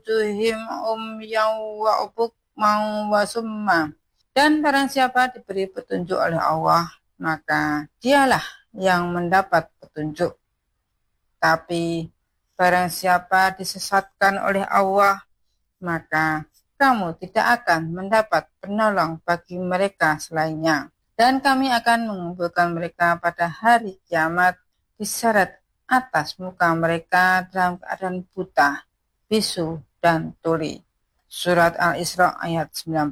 wujuhim umyan wa bukman wa summa. Dan barang siapa diberi petunjuk oleh Allah, maka dialah yang mendapat petunjuk. Tapi barang siapa disesatkan oleh Allah, maka kamu tidak akan mendapat penolong bagi mereka selainnya. Dan kami akan mengumpulkan mereka pada hari kiamat diseret atas muka mereka dalam keadaan buta, bisu, dan tuli. Surat Al-Isra ayat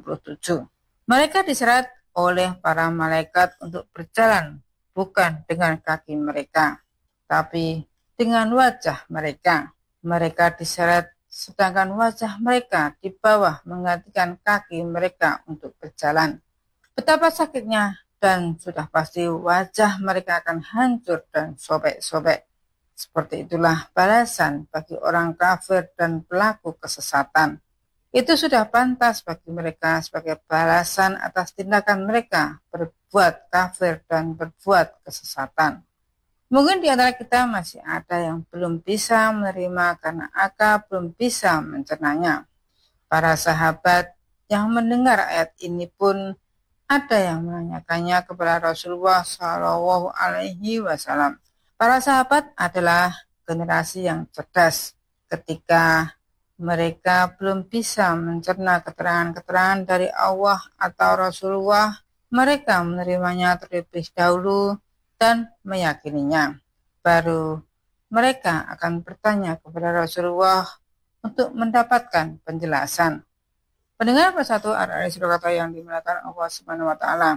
97. Mereka diseret oleh para malaikat untuk berjalan bukan dengan kaki mereka, tapi dengan wajah mereka. Mereka diseret sedangkan wajah mereka di bawah menggantikan kaki mereka untuk berjalan. Betapa sakitnya, dan sudah pasti wajah mereka akan hancur dan sobek-sobek. Seperti itulah balasan bagi orang kafir dan pelaku kesesatan. Itu sudah pantas bagi mereka sebagai balasan atas tindakan mereka berbuat kafir dan berbuat kesesatan. Mungkin di antara kita masih ada yang belum bisa menerima karena akal belum bisa mencernanya. Para sahabat yang mendengar ayat ini pun ada yang menanyakannya kepada Rasulullah Shallallahu Alaihi Wasallam. Para sahabat adalah generasi yang cerdas. Ketika mereka belum bisa mencerna keterangan-keterangan dari Allah atau Rasulullah, mereka menerimanya terlebih dahulu dan meyakininya. Baru mereka akan bertanya kepada Rasulullah untuk mendapatkan penjelasan. Pendengar persatu ada kata yang dimuliakan Allah Subhanahu wa taala.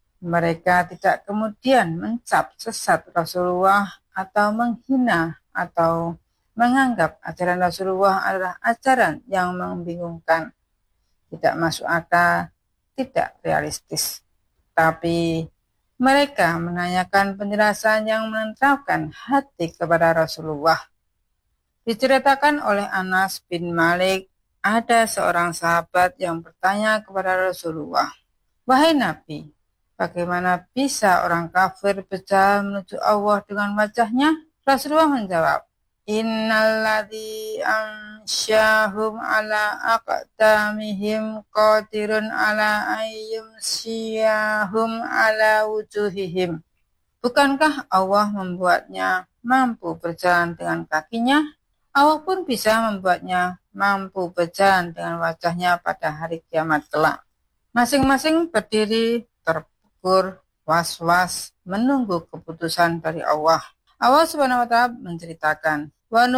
Mereka tidak kemudian mencap sesat Rasulullah atau menghina atau menganggap ajaran Rasulullah adalah ajaran yang membingungkan, tidak masuk akal, tidak realistis. Tapi mereka menanyakan penjelasan yang menenteramkan hati kepada Rasulullah. Diceritakan oleh Anas bin Malik, ada seorang sahabat yang bertanya kepada Rasulullah, "Wahai Nabi, bagaimana bisa orang kafir berjalan menuju Allah dengan wajahnya?" Rasulullah menjawab, "Innalladzi ansyahum ala aqdamihim qadirun ala ayyumsiyahum ala wujuhihim." Bukankah Allah membuatnya mampu berjalan dengan kakinya? Allah pun bisa membuatnya mampu berjalan dengan wajahnya pada hari kiamat kelak. Masing-masing berdiri terpukul, was-was, menunggu keputusan dari Allah. Allah Subhanahu wa taala menceritakan,